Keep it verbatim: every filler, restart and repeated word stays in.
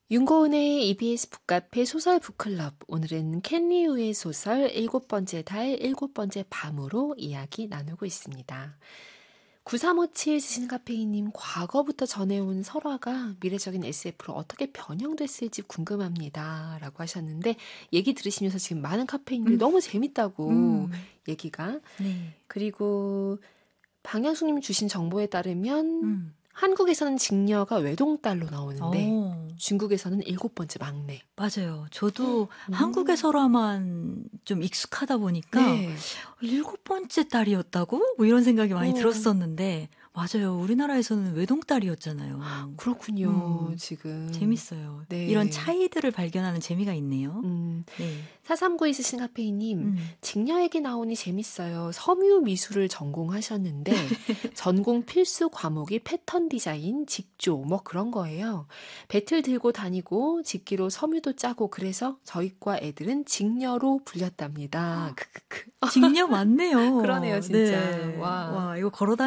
윤고은의 이비에스 북카페 소설 북클럽. 오늘은 켄 리우의 소설 일곱 번째 달, 일곱 번째 밤으로 이야기 나누고 있습니다. 구삼오칠 지신 카페인님, 과거부터 전해온 설화가 미래적인 에스에프로 어떻게 변형됐을지 궁금합니다. 라고 하셨는데, 얘기 들으시면서 지금 많은 카페인들이 음. 너무 재밌다고 음. 얘기가. 네. 그리고 방향수님 주신 정보에 따르면 음. 한국에서는 직녀가 외동딸로 나오는데 어. 중국에서는 일곱 번째 막내. 맞아요. 저도 음. 한국의 설화만 좀 익숙하다 보니까 네. 일곱 번째 딸이었다고? 뭐 이런 생각이 많이 어. 들었었는데 맞아요. 우리나라에서는 외동딸이었잖아요. 그렇군요. 음. 지금. 재밌어요. 네. 이런 차이들을 발견하는 재미가 있네요. 음. 네. 사삼구 있으신 카페이님, 음. 직녀 얘기 나오니 재밌어요. 섬유 미술을 전공하셨는데 전공 필수 과목이 패턴 디자인, 직조 뭐 그런 거예요. 배틀 들고 다니고 직기로 섬유도 짜고 그래서 저희과 애들은 직녀로 불렸답니다. 크크크. 직녀 맞네요. 그러네요, 진짜. 네. 와. 와, 이거 걸어